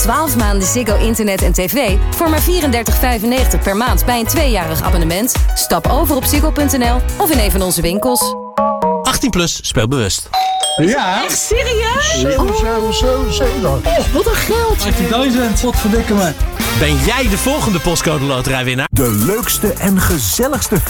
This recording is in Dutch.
12 maanden Ziggo Internet en TV voor maar €34,95 per maand bij een 2-jarig abonnement. Stap over op ziggo.nl of in een van onze winkels. 18 plus, speel bewust. Ja. Echt serieus? 7. Oh, wat een geld. 18.000, wat verdikken me. Ben jij de volgende postcode loterijwinnaar? De leukste en gezelligste